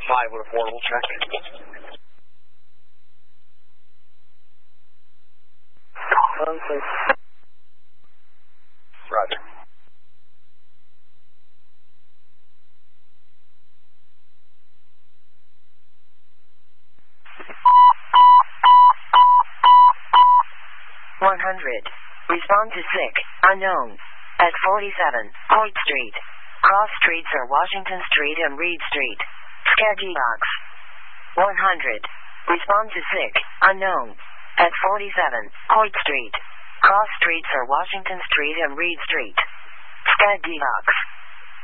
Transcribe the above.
5 with a portable check. Roger. Respond to sick, unknown. At 47, Hoyt Street. Cross streets are Washington Street and Reed Street. Sketchy box. 100. Respond to sick, unknown. At 47, Hoyt Street. Cross streets are Washington Street and Reed Street. Sketchy box.